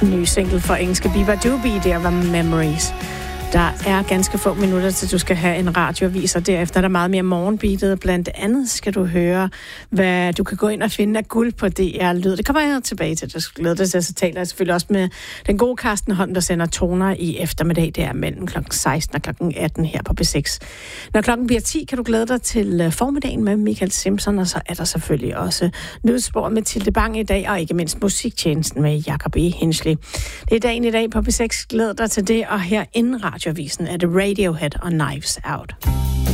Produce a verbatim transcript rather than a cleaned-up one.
Ny single for engelske Bieber Doobie, der var Memories. Der er ganske få minutter til, du skal have en radioavis, og derefter er der meget mere morgenbeatet. Blandt andet skal du høre, hvad du kan gå ind og finde af guld på D R Lyd. Det kommer jeg tilbage til. Det glæder dig til, så taler jeg selvfølgelig også med den gode Carsten Holm, der sender toner i eftermiddag. Det er mellem klokken seksten og klokken atten her på B seks. Når klokken bliver ti, kan du glæde dig til formiddagen med Michael Simpson, og så er der selvfølgelig også nyhedsspor med Tilde Bang i dag, og ikke mindst musiktjenesten med Jacob E. Hinsley. Det er dagen i dag på B seks. Glæder dig til det, og her inden radio Avisen er det Radiohead og Knives Out.